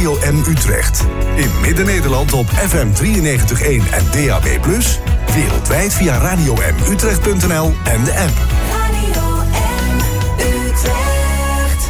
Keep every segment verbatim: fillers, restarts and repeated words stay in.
Radio M Utrecht. In Midden-Nederland op F M drieënnegentig komma één en D A B plus. Wereldwijd via radio m utrecht punt n l en de app. Radio M Utrecht.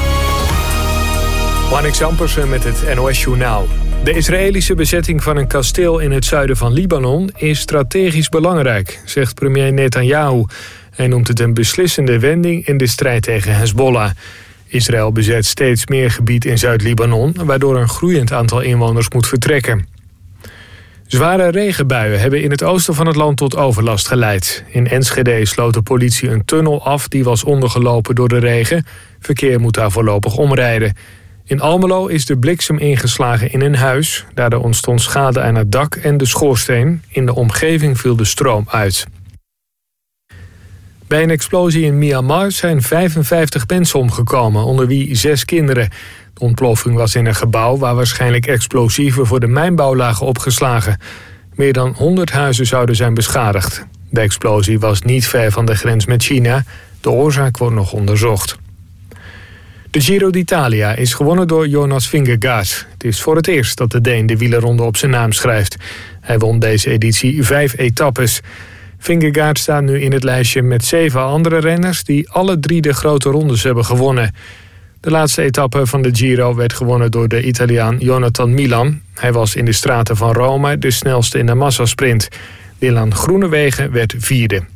Marnix Ampersen met het N O S-journaal. De Israëlische bezetting van een kasteel in het zuiden van Libanon is strategisch belangrijk, zegt premier Netanyahu. Hij noemt het een beslissende wending in de strijd tegen Hezbollah. Israël bezet steeds meer gebied in Zuid-Libanon, waardoor een groeiend aantal inwoners moet vertrekken. Zware regenbuien hebben in het oosten van het land tot overlast geleid. In Enschede sloot de politie een tunnel af die was ondergelopen door de regen. Verkeer moet daar voorlopig omrijden. In Almelo is de bliksem ingeslagen in een huis. Daardoor ontstond schade aan het dak en de schoorsteen. In de omgeving viel de stroom uit. Bij een explosie in Myanmar zijn vijfenvijftig mensen omgekomen, onder wie zes kinderen. De ontploffing was in een gebouw waar waarschijnlijk explosieven voor de mijnbouw lagen opgeslagen. Meer dan honderd huizen zouden zijn beschadigd. De explosie was niet ver van de grens met China. De oorzaak wordt nog onderzocht. De Giro d'Italia is gewonnen door Jonas Vingegaard. Het is voor het eerst dat de Deen de wielerronde op zijn naam schrijft. Hij won deze editie vijf etappes. Vingegaard staat nu in het lijstje met zeven andere renners die alle drie de grote rondes hebben gewonnen. De laatste etappe van de Giro werd gewonnen door de Italiaan Jonathan Milan. Hij was in de straten van Rome de snelste in de massasprint. Dylan Groenewegen werd vierde.